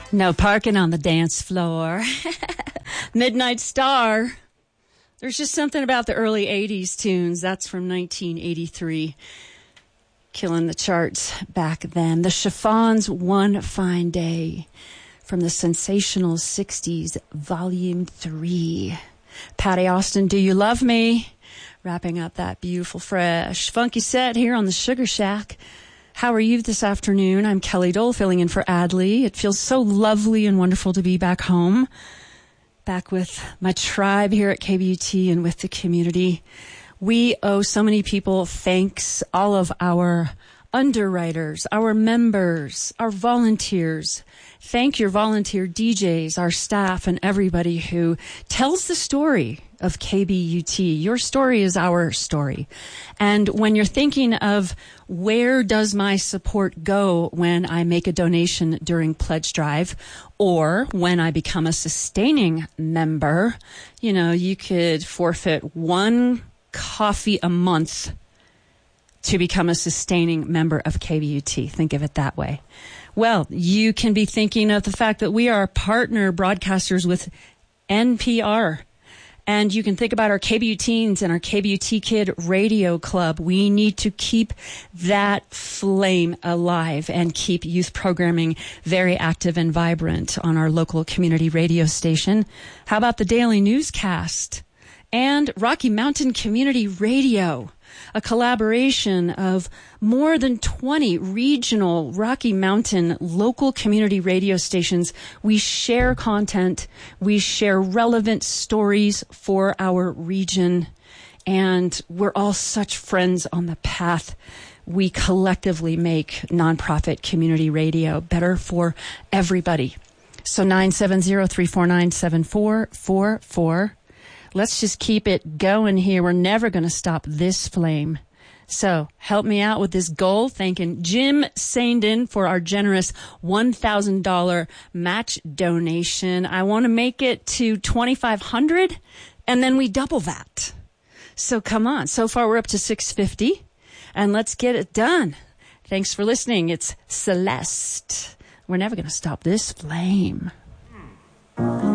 No parking on the dance floor. Midnight Star. There's just something about the early 80s tunes. That's from 1983. Killing the charts back then. The Chiffons, One Fine Day. From the Sensational 60s, Volume 3. Patty Austin, Do You Love Me? Wrapping up that beautiful, fresh, funky set here on the Sugar Shack. How are you this afternoon? I'm Kelly Dole, filling in for Adley. It feels so lovely and wonderful to be back home, back with my tribe here at KBUT and with the community. We owe so many people thanks, all of our underwriters, our members, our volunteers. Thank your volunteer DJs, our staff, and everybody who tells the story of KBUT. Your story is our story. And when you're thinking of where does my support go when I make a donation during Pledge Drive or when I become a sustaining member, you know, you could forfeit one coffee a month to become a sustaining member of KBUT. Think of it that way. Well, you can be thinking of the fact that we are partner broadcasters with NPR. And you can think about our KBUteens and our KBUT Kid Radio Club. We need to keep that flame alive and keep youth programming very active and vibrant on our local community radio station. How about the daily newscast? And Rocky Mountain Community Radio, a collaboration of more than 20 regional Rocky Mountain local community radio stations. We share content, we share relevant stories for our region, and we're all such friends on the path. We collectively make nonprofit community radio better for everybody. So 970-349-7444. Let's just keep it going here. We're never going to stop this flame. So help me out with this goal. Thanking Jim Sandin for our generous $1,000 match donation. I want to make it to $2,500 and then we double that. So come on. So far we're up to $650 and let's get it done. Thanks for listening. It's Celeste. We're never going to stop this flame.